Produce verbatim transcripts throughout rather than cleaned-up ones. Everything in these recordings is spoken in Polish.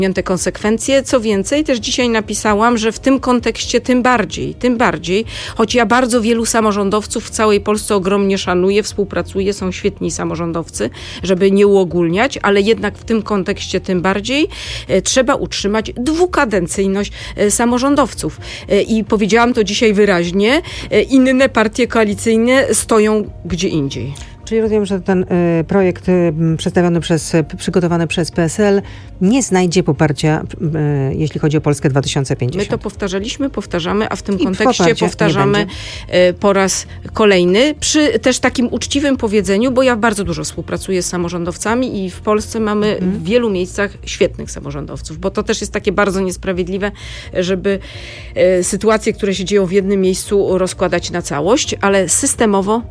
Te konsekwencje. Co więcej, też dzisiaj napisałam, że w tym kontekście tym bardziej, tym bardziej, choć ja bardzo wielu samorządowców w całej Polsce ogromnie szanuję, współpracuję, są świetni samorządowcy, żeby nie uogólniać, ale jednak w tym kontekście tym bardziej e, trzeba utrzymać dwukadencyjność e, samorządowców. E, I powiedziałam to dzisiaj wyraźnie, e, inne partie koalicyjne stoją gdzie indziej. Czyli rozumiem, że ten y, projekt y, przedstawiony przez, y, przygotowany przez P S L nie znajdzie poparcia, y, jeśli chodzi o Polskę dwa tysiące pięćdziesiąt. My to powtarzaliśmy, powtarzamy, a w tym I kontekście powtarzamy y, po raz kolejny. Przy też takim uczciwym powiedzeniu, bo ja bardzo dużo współpracuję z samorządowcami i w Polsce mamy mm. w wielu miejscach świetnych samorządowców, bo to też jest takie bardzo niesprawiedliwe, żeby y, sytuacje, które się dzieją w jednym miejscu rozkładać na całość, ale systemowo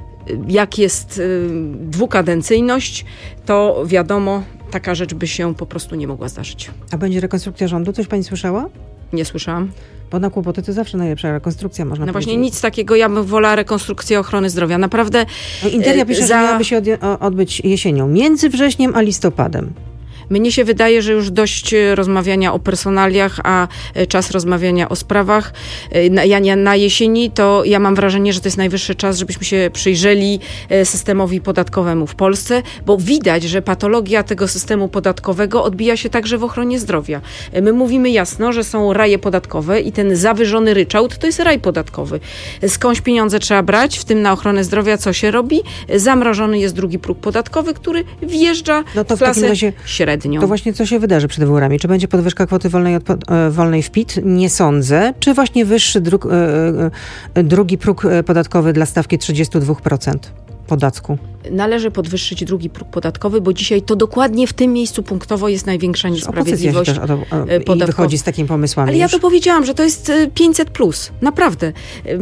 jak jest y, dwukadencyjność, to wiadomo, taka rzecz by się po prostu nie mogła zdarzyć. A będzie rekonstrukcja rządu? Coś pani słyszała? Nie słyszałam. Bo na kłopoty to zawsze najlepsza rekonstrukcja, można No powiedzieć. właśnie nic takiego, ja bym wolała rekonstrukcję ochrony zdrowia. Naprawdę... No, Interia pisze, za... że miałaby się odbyć jesienią, między wrześniem a listopadem. Mnie się wydaje, że już dość rozmawiania o personaliach, a czas rozmawiania o sprawach. Na, na jesieni to ja mam wrażenie, że to jest najwyższy czas, żebyśmy się przyjrzeli systemowi podatkowemu w Polsce, bo widać, że patologia tego systemu podatkowego odbija się także w ochronie zdrowia. My mówimy jasno, że są raje podatkowe i ten zawyżony ryczałt to jest raj podatkowy. Skądś pieniądze trzeba brać, w tym na ochronę zdrowia co się robi? Zamrożony jest drugi próg podatkowy, który wjeżdża no to w, w klasę razie... średnią. To właśnie co się wydarzy przed wyborami? Czy będzie podwyżka kwoty wolnej, od, e, wolnej w P I T? Nie sądzę. Czy właśnie wyższy dróg, e, e, drugi próg podatkowy dla stawki trzydzieści dwa procent podatku? Należy podwyższyć drugi próg podatkowy, bo dzisiaj to dokładnie w tym miejscu punktowo jest największa niesprawiedliwość też o to, o, podatkowa. I wychodzi z takimi pomysłami. Ale już. ja to powiedziałam, że to jest pięćset plus. Naprawdę.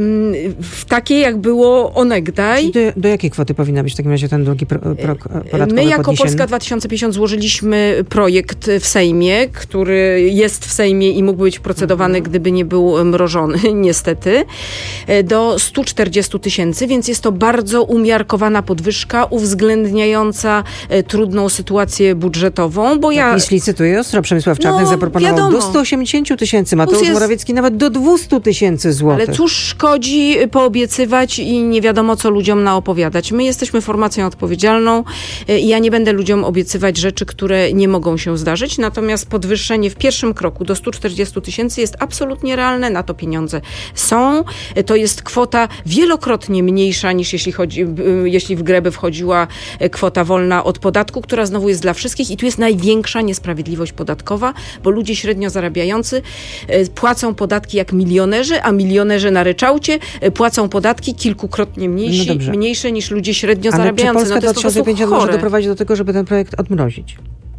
W takiej jak było onegdaj. Do, do jakiej kwoty powinna być w takim razie ten drugi próg podatkowy My jako podniesiony? Polska dwa tysiące pięćdziesiąt złożyliśmy projekt w Sejmie, który jest w Sejmie i mógłby być procedowany, mhm. gdyby nie był mrożony, niestety, do stu czterdziestu tysięcy, więc jest to bardzo umiarkowana podwyżka, uwzględniająca e, trudną sytuację budżetową, bo ja... Jak licytuje ostro, Przemysław Czarnek no, zaproponował wiadomo. do stu osiemdziesięciu tysięcy, Mateusz jest... Morawiecki nawet do dwustu tysięcy złotych. Ale cóż szkodzi poobiecywać i nie wiadomo co ludziom naopowiadać. My jesteśmy formacją odpowiedzialną i e, ja nie będę ludziom obiecywać rzeczy, które nie mogą się zdarzyć, natomiast podwyższenie w pierwszym kroku do stu czterdziestu tysięcy jest absolutnie realne, na to pieniądze są. E, to jest kwota wielokrotnie mniejsza niż jeśli chodzi, jeśli w grę by wchodziła kwota wolna od podatku, która znowu jest dla wszystkich i tu jest największa niesprawiedliwość podatkowa, bo ludzie średnio zarabiający płacą podatki jak milionerzy, a milionerzy na ryczałcie płacą podatki kilkukrotnie mniejsi, no mniejsze niż ludzie średnio Ale zarabiający. Polska no to jest dwa tysiące pięćdziesiąt może doprowadzić do tego, żeby ten projekt odmrozić?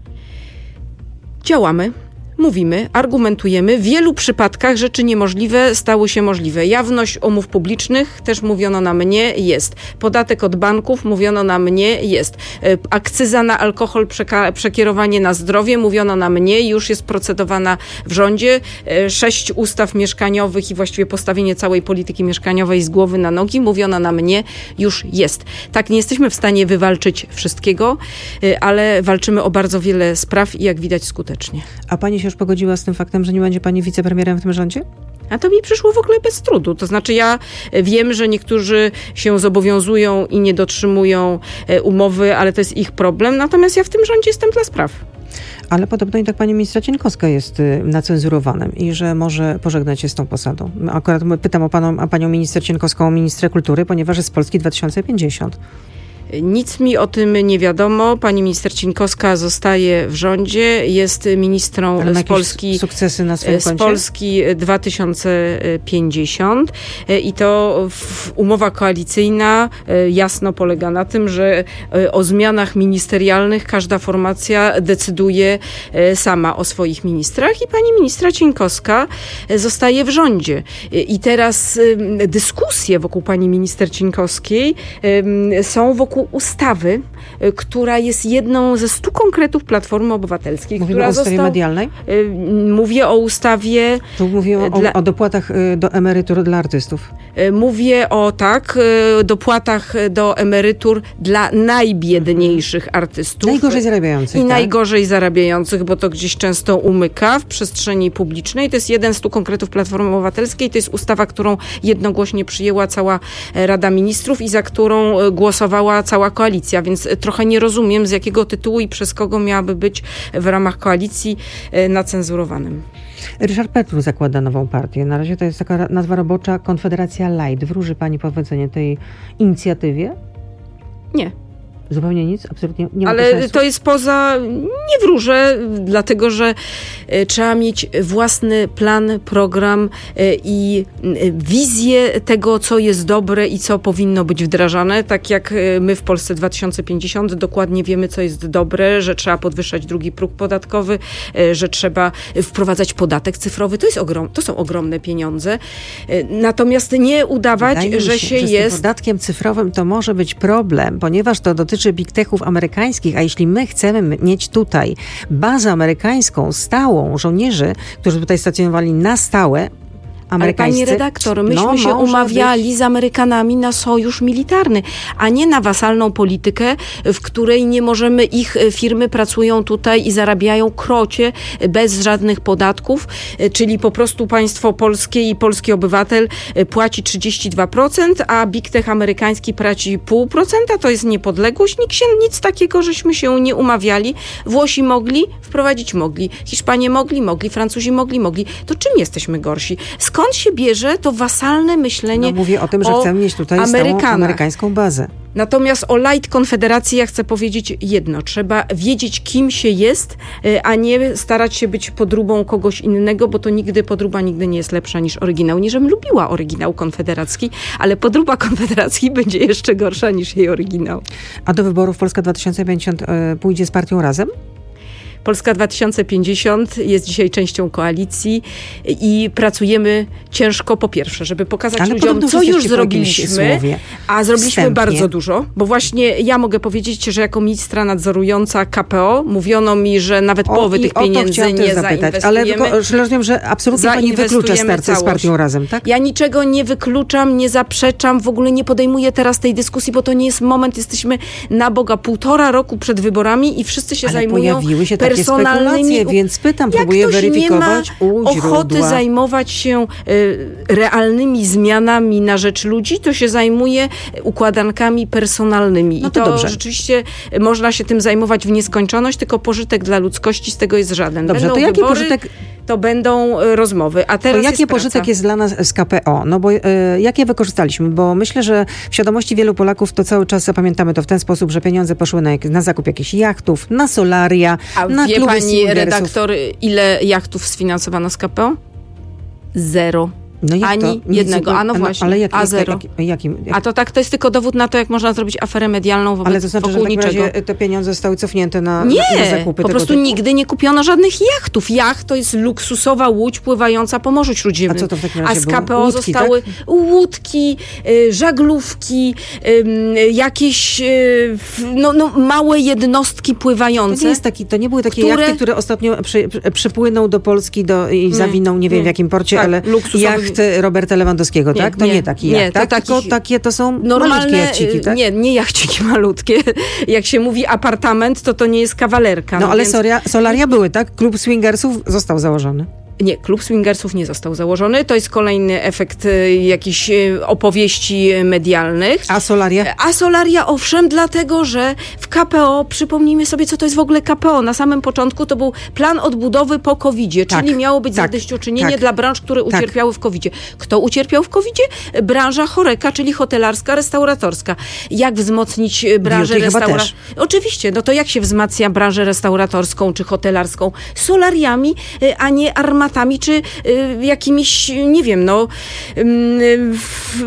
Działamy. Mówimy, argumentujemy. W wielu przypadkach rzeczy niemożliwe stały się możliwe. Jawność umów publicznych, też mówiono na mnie, jest. Podatek od banków, mówiono na mnie, jest. Akcyza na alkohol, przeka- przekierowanie na zdrowie, mówiono na mnie, już jest procedowana w rządzie. Sześć ustaw mieszkaniowych i właściwie postawienie całej polityki mieszkaniowej z głowy na nogi, mówiono na mnie, już jest. Tak, nie jesteśmy w stanie wywalczyć wszystkiego, ale walczymy o bardzo wiele spraw i jak widać skutecznie. A pani się już pogodziła z tym faktem, że nie będzie pani wicepremierem w tym rządzie? A to mi przyszło w ogóle bez trudu. To znaczy ja wiem, że niektórzy się zobowiązują i nie dotrzymują umowy, ale to jest ich problem. Natomiast ja w tym rządzie jestem dla spraw. Ale podobno i tak pani ministra Cieńkowska jest nacenzurowanym i że może pożegnać się z tą posadą. Akurat pytam o panią, a panią minister Cieńkowską, o ministrę kultury, ponieważ jest z Polski dwa tysiące pięćdziesiąt. Nic mi o tym nie wiadomo. Pani minister Cieńkowska zostaje w rządzie, jest ministrą z Polski, sukcesy na swoim z Polski dwa tysiące pięćdziesiąt i to umowa koalicyjna jasno polega na tym, że o zmianach ministerialnych każda formacja decyduje sama o swoich ministrach i pani ministra Cieńkowska zostaje w rządzie. I teraz dyskusje wokół pani minister Cieńkowskiej są wokół roku ustawy, która jest jedną ze stu konkretów Platformy Obywatelskiej. Mówimy która o ustawie został, medialnej? Mówię o ustawie... Tu mówimy o, dla, o dopłatach do emerytur dla artystów. Mówię o, tak, dopłatach do emerytur dla najbiedniejszych artystów. Najgorzej zarabiających, I tak? najgorzej zarabiających, bo to gdzieś często umyka w przestrzeni publicznej. To jest jeden z stu konkretów Platformy Obywatelskiej. To jest ustawa, którą jednogłośnie przyjęła cała Rada Ministrów i za którą głosowała cała koalicja, więc trochę nie rozumiem, z jakiego tytułu i przez kogo miałaby być w ramach koalicji na cenzurowanym. Ryszard Petru zakłada nową partię. Na razie to jest taka nazwa robocza Konfederacja Light. Wróży pani powodzenie tej inicjatywie? Nie. Zupełnie nic? Absolutnie nie ma Ale sensu? to jest poza... Nie wróżę, dlatego że e, trzeba mieć własny plan, program e, i e, wizję tego, co jest dobre i co powinno być wdrażane. Tak jak e, my w Polsce dwa tysiące pięćdziesiąt dokładnie wiemy, co jest dobre, że trzeba podwyższać drugi próg podatkowy, e, że trzeba wprowadzać podatek cyfrowy. To, jest ogrom, to są ogromne pieniądze. E, natomiast nie udawać, Wydaje że mi się, się że jest... z tym podatkiem cyfrowym to może być problem, ponieważ to dotyczy big techów amerykańskich, a jeśli my chcemy mieć tutaj bazę amerykańską, stałą, żołnierzy, którzy tutaj stacjonowali na stałe, Ale pani redaktor, myśmy no, się umawiali być... z Amerykanami na sojusz militarny, a nie na wasalną politykę, w której nie możemy, ich firmy pracują tutaj i zarabiają krocie bez żadnych podatków, czyli po prostu państwo polskie i polski obywatel płaci trzydzieści dwa procent, a big tech amerykański płaci zero przecinek pięć procent. To jest niepodległość. Nikt się, nic takiego, żeśmy się nie umawiali. Włosi mogli, wprowadzić mogli. Hiszpanie mogli, mogli. Francuzi mogli, mogli. To czym jesteśmy gorsi? Skąd Skąd się bierze to wasalne myślenie? No mówię o tym, że o chcemy mieć tutaj stałą amerykańską bazę. Natomiast o Light Konfederacji ja chcę powiedzieć jedno. Trzeba wiedzieć, kim się jest, a nie starać się być podróbą kogoś innego, bo to nigdy podróba nigdy nie jest lepsza niż oryginał. Nie, żebym lubiła oryginał konfederacki, ale podróba konfederackiej będzie jeszcze gorsza niż jej oryginał. A do wyborów Polska dwa tysiące pięćdziesiąt pójdzie z partią Razem? Polska dwa tysiące pięćdziesiąt jest dzisiaj częścią koalicji i pracujemy ciężko, po pierwsze, żeby pokazać Ale ludziom, co już zrobiliśmy, a zrobiliśmy wstępnie. bardzo dużo, bo właśnie ja mogę powiedzieć, że jako ministra nadzorująca K P O mówiono mi, że nawet o, połowy tych pieniędzy nie zapytać, ale rozumiem, że absolutnie pani wyklucza starty z partią Razem, tak? Ja niczego nie wykluczam, nie zaprzeczam, w ogóle nie podejmuję teraz tej dyskusji, bo to nie jest moment, jesteśmy na Boga półtora roku przed wyborami i wszyscy się ale zajmują pojawiły się personalnymi, więc pytam, próbuję weryfikować u źródła. Jak ochoty zajmować się y, realnymi zmianami na rzecz ludzi, to się zajmuje układankami personalnymi. No I to, to dobrze. rzeczywiście można się tym zajmować w nieskończoność, tylko pożytek dla ludzkości z tego jest żaden. Dobrze, będą to jaki wybory, pożytek... to będą rozmowy. A teraz to jaki jest pożytek praca. jest dla nas z K P O? No bo e, jak je wykorzystaliśmy? Bo myślę, że w świadomości wielu Polaków to cały czas zapamiętamy to w ten sposób, że pieniądze poszły na, na zakup jakichś jachtów, na solaria, A na wie kluby pani swingersów. redaktor, ile jachtów sfinansowano z K P O? Zero. No jak Ani to? Nic jednego, zupełnie- a no właśnie, ale jak, a jak, zero. Jak, jakim, jak, A to tak, to jest tylko dowód na to, jak można zrobić aferę medialną wobec, ale to znaczy, że w wokół takim niczego. razie te pieniądze zostały cofnięte na, Nie, na, na zakupy po tego prostu typu? nigdy nie kupiono żadnych jachtów. Jacht to jest luksusowa łódź pływająca po Morzu Śródziemnym. A co to w takim A razie z było? K P O Łódki, zostały tak? łódki, y, żaglówki, y, jakieś y, no, no, małe jednostki To pływające. nie, jest taki, to nie były takie które- jachty, które ostatnio przy, przy, przypłynął do Polski do, i zawinął, nie wiem nie. w jakim porcie, Tak, ale luksusowy- jacht Roberta Lewandowskiego, Nie, tak? To nie, nie, taki nie, jacht, to tak? takich- Tylko takie to są Normalne, malutkie jachciki, tak? nie, nie jachciki malutkie. Jak się mówi apartament, to to nie jest kawalerka. No, ale więc... soria, solaria były, tak? Klub swingersów został założony. Nie, klub swingersów nie został założony. To jest kolejny efekt y, jakichś y, opowieści medialnych. A solaria? A solaria owszem, dlatego że w K P O, przypomnijmy sobie, co to jest w ogóle K P O. Na samym początku to był plan odbudowy po kowidzie, Tak, czyli miało być tak, zadośćuczynienie tak, dla branż, które tak. ucierpiały w kowidzie. Kto ucierpiał w kowidzie? Branża choreka, czyli hotelarska, restauratorska. Jak wzmocnić y, branżę Beauty chyba restauratorską? Oczywiście, no to jak się wzmacnia branżę restauratorską czy hotelarską? Solariami, y, a nie armatami, czy y, jakimiś, nie wiem, no... Y, y,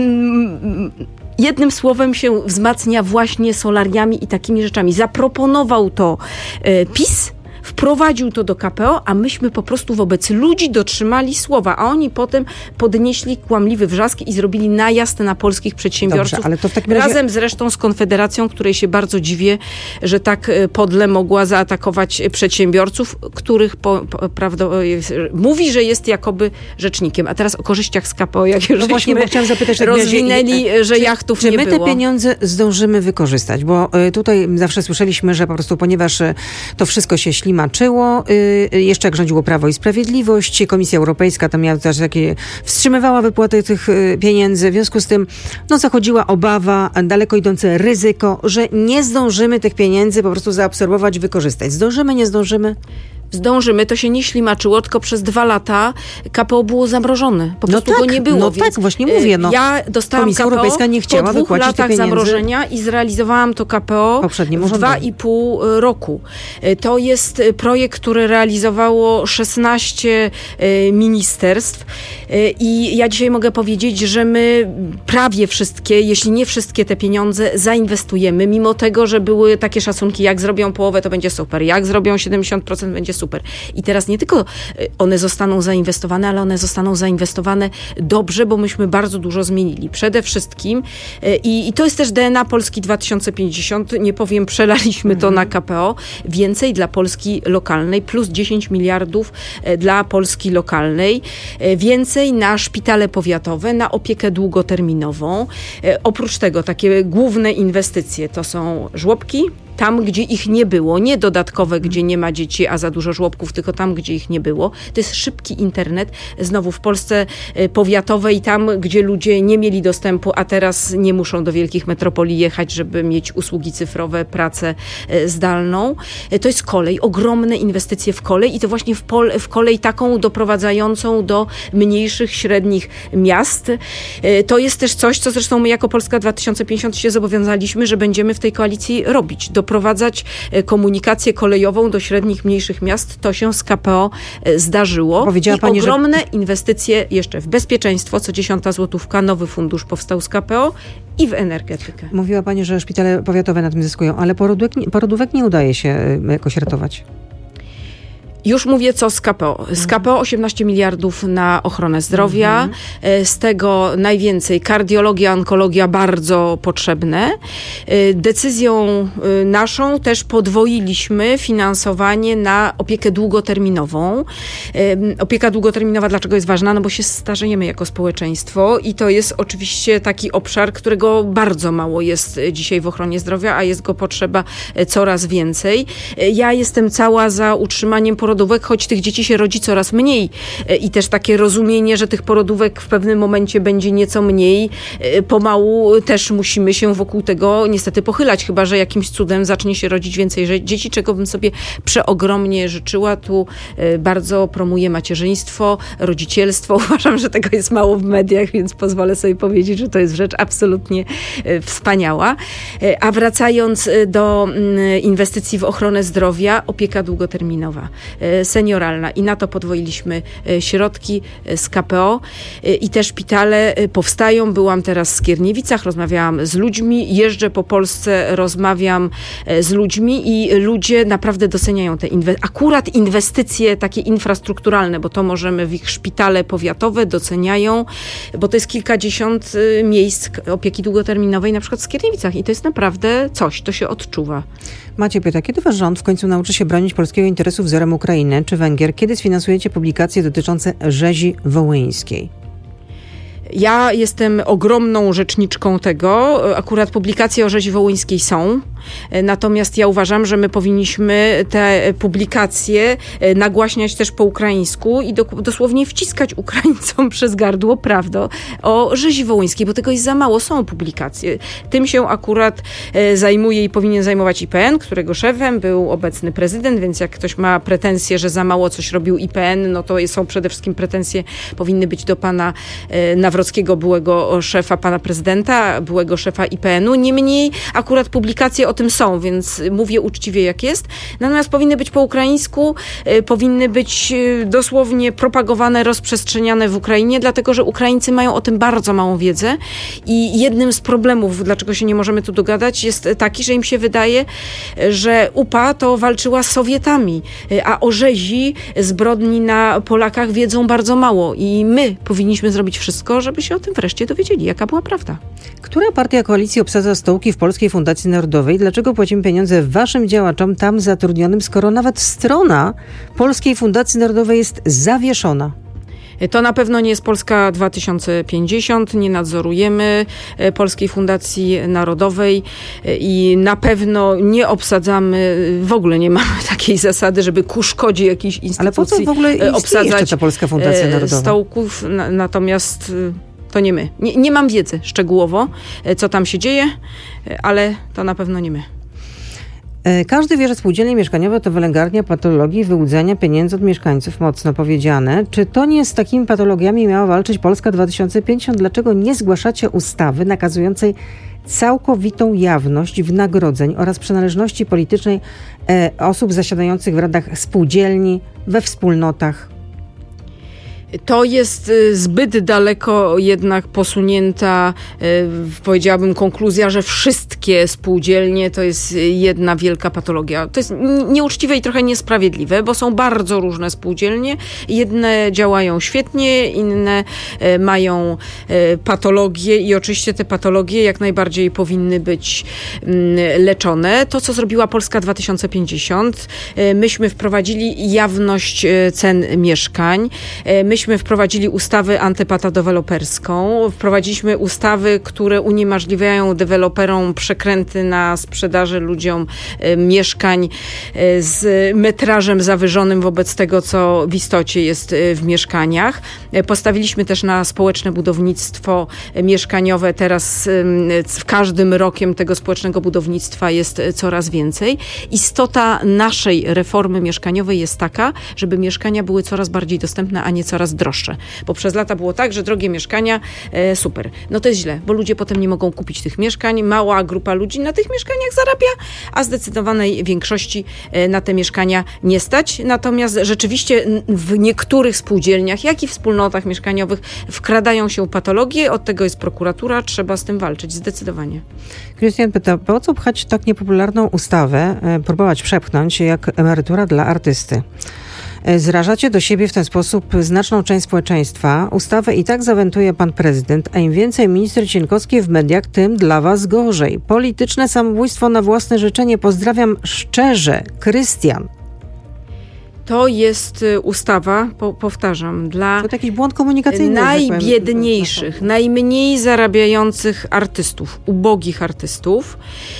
y, Jednym słowem się wzmacnia właśnie solariami i takimi rzeczami. Zaproponował to y, PiS, wprowadził to do K P O, a myśmy po prostu wobec ludzi dotrzymali słowa, a oni potem podnieśli kłamliwy wrzask i zrobili najazd na polskich przedsiębiorców. Dobrze, ale to w takim razie... Razem zresztą z Konfederacją, której się bardzo dziwię, że tak podle mogła zaatakować przedsiębiorców, których po, po, prawda, mówi, że jest jakoby rzecznikiem. A teraz o korzyściach z K P O, jak już no właśnie, bo chciałam zapytać, rozwinęli, że czy, jachtów czy nie było. Czy my te pieniądze zdążymy wykorzystać? Bo y, tutaj zawsze słyszeliśmy, że po prostu ponieważ y, to wszystko się ślimaczyło, y, jeszcze jak rządziło Prawo i Sprawiedliwość, Komisja Europejska tam miała też takie, wstrzymywała wypłatę tych y, pieniędzy. W związku z tym no, zachodziła obawa, daleko idące ryzyko, że nie zdążymy tych pieniędzy po prostu zaabsorbować, wykorzystać. Zdążymy, nie zdążymy? Zdążymy, to się nie ślimaczyło, tylko przez dwa lata K P O było zamrożone. Po prostu no tak, go nie było. No więc tak, właśnie mówię. No. Ja dostałam Komisja K P O Europejska nie chciała po dwóch wypłacić latach tych pieniędzy. zamrożenia i zrealizowałam to K P O w dwa i pół roku. To jest projekt, który realizowało szesnaście ministerstw i ja dzisiaj mogę powiedzieć, że my prawie wszystkie, jeśli nie wszystkie te pieniądze zainwestujemy, mimo tego, że były takie szacunki, jak zrobią połowę, to będzie super, jak zrobią siedemdziesiąt procent, będzie super. I teraz nie tylko one zostaną zainwestowane, ale one zostaną zainwestowane dobrze, bo myśmy bardzo dużo zmienili. Przede wszystkim i, i to jest też D N A Polski dwa tysiące pięćdziesiąt, nie powiem, przelaliśmy to na K P O, więcej dla Polski lokalnej, plus dziesięć miliardów dla Polski lokalnej, więcej na szpitale powiatowe, na opiekę długoterminową. Oprócz tego takie główne inwestycje to są żłobki, tam, gdzie ich nie było, nie dodatkowe, gdzie nie ma dzieci, a za dużo żłobków, tylko tam, gdzie ich nie było. To jest szybki internet, znowu w Polsce powiatowej, tam, gdzie ludzie nie mieli dostępu, a teraz nie muszą do wielkich metropolii jechać, żeby mieć usługi cyfrowe, pracę zdalną. To jest kolej, ogromne inwestycje w kolej i to właśnie w, pol, w kolej taką doprowadzającą do mniejszych, średnich miast. To jest też coś, co zresztą my jako Polska dwa tysiące pięćdziesiąt się zobowiązaliśmy, że będziemy w tej koalicji robić. Doprowadzać komunikację kolejową do średnich, mniejszych miast. To się z K P O zdarzyło. Powiedziała I pani, ogromne że... inwestycje jeszcze w bezpieczeństwo, co dziesiąta złotówka, nowy fundusz powstał z K P O i w energetykę. Mówiła pani, że szpitale powiatowe na tym zyskują, ale porodówek, porodówek nie udaje się jakoś ratować. Już mówię, co z K P O. Z K P O osiemnaście miliardów na ochronę zdrowia, mhm. z tego najwięcej kardiologia, onkologia bardzo potrzebne. Decyzją naszą też podwoiliśmy finansowanie na opiekę długoterminową. Opieka długoterminowa dlaczego jest ważna? No bo się starzejemy jako społeczeństwo i to jest oczywiście taki obszar, którego bardzo mało jest dzisiaj w ochronie zdrowia, a jest go potrzeba coraz więcej. Ja jestem cała za utrzymaniem porodówek, choć tych dzieci się rodzi coraz mniej i też takie rozumienie, że tych porodówek w pewnym momencie będzie nieco mniej, pomału też musimy się wokół tego niestety pochylać, chyba że jakimś cudem zacznie się rodzić więcej dzieci, czego bym sobie przeogromnie życzyła. Tu bardzo promuję macierzyństwo, rodzicielstwo. Uważam, że tego jest mało w mediach, więc pozwolę sobie powiedzieć, że to jest rzecz absolutnie wspaniała. A wracając do inwestycji w ochronę zdrowia, opieka długoterminowa, senioralna i na to podwoiliśmy środki z K P O i te szpitale powstają. Byłam teraz w Skierniewicach, rozmawiałam z ludźmi, jeżdżę po Polsce, rozmawiam z ludźmi i ludzie naprawdę doceniają te inwe- akurat inwestycje takie infrastrukturalne, bo to możemy w ich szpitale powiatowe doceniają, bo to jest kilkadziesiąt miejsc opieki długoterminowej, na przykład w Skierniewicach i to jest naprawdę coś, to się odczuwa. Macie pyta, kiedy wasz rząd w końcu nauczy się bronić polskiego interesu wzorem Ukrainy czy Węgier? Kiedy sfinansujecie publikacje dotyczące rzezi wołyńskiej? Ja jestem ogromną rzeczniczką tego. Akurat publikacje o rzezi wołyńskiej są. Natomiast ja uważam, że my powinniśmy te publikacje nagłaśniać też po ukraińsku i do, dosłownie wciskać Ukraińcom przez gardło prawdę o rzezi wołyńskiej, bo tego jest za mało. Są publikacje. Tym się akurat zajmuje i powinien zajmować I P N, którego szefem był obecny prezydent, więc jak ktoś ma pretensje, że za mało coś robił I P N, no to są przede wszystkim pretensje, powinny być do pana Nawrockiego, byłego szefa, pana prezydenta, byłego szefa I P N u. Niemniej akurat publikacje o o tym są, więc mówię uczciwie jak jest. Natomiast powinny być po ukraińsku, powinny być dosłownie propagowane, rozprzestrzeniane w Ukrainie, dlatego że Ukraińcy mają o tym bardzo małą wiedzę i jednym z problemów, dlaczego się nie możemy tu dogadać, jest taki, że im się wydaje, że U P A to walczyła z Sowietami, a o rzezi zbrodni na Polakach wiedzą bardzo mało i my powinniśmy zrobić wszystko, żeby się o tym wreszcie dowiedzieli, jaka była prawda. Która partia koalicji obsadza stołki w Polskiej Fundacji Narodowej? Dlaczego płacimy pieniądze waszym działaczom tam zatrudnionym, skoro nawet strona Polskiej Fundacji Narodowej jest zawieszona? To na pewno nie jest Polska dwa tysiące pięćdziesiąt, nie nadzorujemy Polskiej Fundacji Narodowej i na pewno nie obsadzamy, w ogóle nie mamy takiej zasady, żeby ku szkodzie jakiejś instytucji Ale po co w ogóle obsadzać ta Polska Fundacja Narodowa? stołków, natomiast to nie my. Nie, nie mam wiedzy szczegółowo, co tam się dzieje, ale to na pewno nie my. Każdy wie, że spółdzielnie mieszkaniowe to wylęgarnia patologii wyłudzania pieniędzy od mieszkańców, mocno powiedziane. Czy to nie z takimi patologiami miała walczyć Polska dwa tysiące pięćdziesiąt? Dlaczego nie zgłaszacie ustawy nakazującej całkowitą jawność wynagrodzeń oraz przynależności politycznej e, osób zasiadających w radach spółdzielni, we wspólnotach? To jest zbyt daleko jednak posunięta, powiedziałabym, konkluzja, że wszystkie spółdzielnie to jest jedna wielka patologia. To jest nieuczciwe i trochę niesprawiedliwe, bo są bardzo różne spółdzielnie. Jedne działają świetnie, inne mają patologie i oczywiście te patologie jak najbardziej powinny być leczone. To, co zrobiła Polska dwa tysiące pięćdziesiąt, myśmy wprowadzili jawność cen mieszkań, myśmy Myśmy wprowadzili ustawę antypatodeweloperską, wprowadziliśmy ustawy, które uniemożliwiają deweloperom przekręty na sprzedaży ludziom e, mieszkań e, z metrażem zawyżonym wobec tego, co w istocie jest e, w mieszkaniach. E, postawiliśmy też na społeczne budownictwo e, mieszkaniowe. Teraz e, w każdym rokiem tego społecznego budownictwa jest e, coraz więcej. Istota naszej reformy mieszkaniowej jest taka, żeby mieszkania były coraz bardziej dostępne, a nie coraz droższe. Bo przez lata było tak, że drogie mieszkania, e, super. No to jest źle, bo ludzie potem nie mogą kupić tych mieszkań. Mała grupa ludzi na tych mieszkaniach zarabia, a zdecydowanej większości e, na te mieszkania nie stać. Natomiast rzeczywiście w niektórych spółdzielniach, jak i wspólnotach mieszkaniowych wkradają się patologie. Od tego jest prokuratura. Trzeba z tym walczyć. Zdecydowanie. Krystian pyta, po co pchać tak niepopularną ustawę, e, próbować przepchnąć jak emerytura dla artysty? Zrażacie do siebie w ten sposób znaczną część społeczeństwa. Ustawę i tak zawentuje pan prezydent, a im więcej minister Cieńkowski w mediach, tym dla was gorzej. Polityczne samobójstwo na własne życzenie. Pozdrawiam szczerze. Krystian. To jest ustawa, po, powtarzam, dla to jakiś błąd komunikacyjny, najbiedniejszych, tak najmniej zarabiających artystów, ubogich artystów.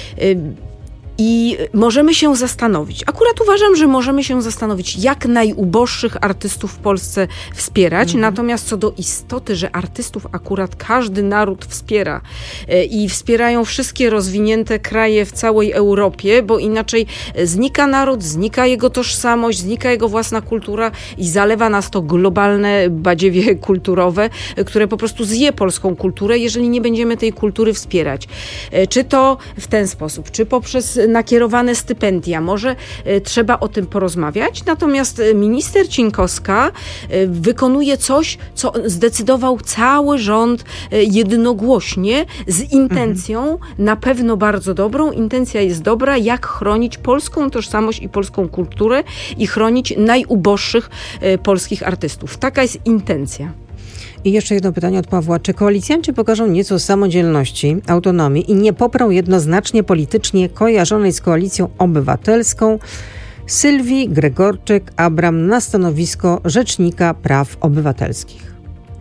I możemy się zastanowić, akurat uważam, że możemy się zastanowić, jak najuboższych artystów w Polsce wspierać, mhm. Natomiast co do istoty, że artystów akurat każdy naród wspiera i wspierają wszystkie rozwinięte kraje w całej Europie, bo inaczej znika naród, znika jego tożsamość, znika jego własna kultura i zalewa nas to globalne badziewie kulturowe, które po prostu zje polską kulturę, jeżeli nie będziemy tej kultury wspierać. Czy to w ten sposób, czy poprzez nakierowane stypendia. Może e, trzeba o tym porozmawiać, natomiast minister Cieńkowska e, wykonuje coś, co zdecydował cały rząd e, jednogłośnie z intencją, mhm. na pewno bardzo dobrą. Intencja jest dobra, jak chronić polską tożsamość i polską kulturę i chronić najuboższych e, polskich artystów. Taka jest intencja. I jeszcze jedno pytanie od Pawła. Czy koalicjanci pokażą nieco samodzielności, autonomii i nie poprą jednoznacznie politycznie kojarzonej z Koalicją Obywatelską Sylwii Gregorczyk-Abram na stanowisko Rzecznika Praw Obywatelskich?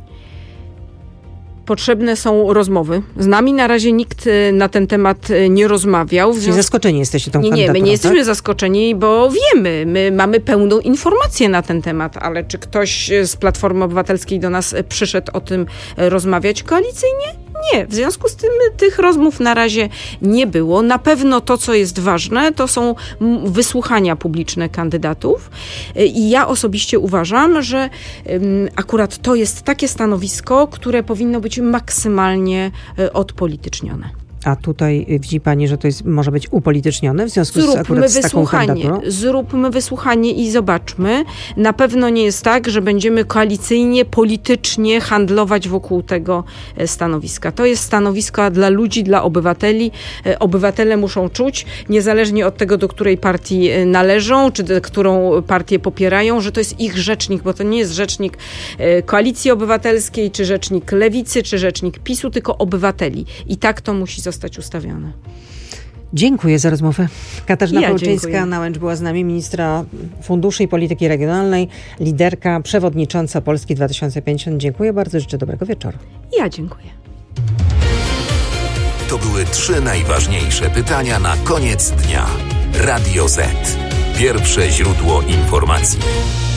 Potrzebne są rozmowy. Z nami na razie nikt na ten temat nie rozmawiał. Czyli zaskoczeni jesteście tą Nie, kandydaturą, nie, my nie tak? jesteśmy zaskoczeni, bo wiemy, my mamy pełną informację na ten temat, ale czy ktoś z Platformy Obywatelskiej do nas przyszedł o tym rozmawiać koalicyjnie? Nie. W związku z tym tych rozmów na razie nie było. Na pewno to, co jest ważne, to są wysłuchania publiczne kandydatów i ja osobiście uważam, że akurat to jest takie stanowisko, które powinno być maksymalnie odpolitycznione. A tutaj widzi pani, że to jest, może być upolitycznione w związku z, akurat z taką kandydaturą? Zróbmy wysłuchanie i zobaczmy. Na pewno nie jest tak, że będziemy koalicyjnie, politycznie handlować wokół tego stanowiska. To jest stanowisko dla ludzi, dla obywateli. Obywatele muszą czuć, niezależnie od tego, do której partii należą, czy do, którą partię popierają, że to jest ich rzecznik, bo to nie jest rzecznik Koalicji Obywatelskiej, czy rzecznik Lewicy, czy rzecznik PiSu, tylko obywateli. I tak to musi zostać ustawione. Dziękuję za rozmowę. Katarzyna Ja Pełczyńska-Nałęcz była z nami, ministra Funduszy i Polityki Regionalnej, liderka, przewodnicząca Polski dwa tysiące pięćdziesiąt. Dziękuję bardzo, życzę dobrego wieczoru. Ja dziękuję. To były trzy najważniejsze pytania na koniec dnia. Radio Z. Pierwsze źródło informacji.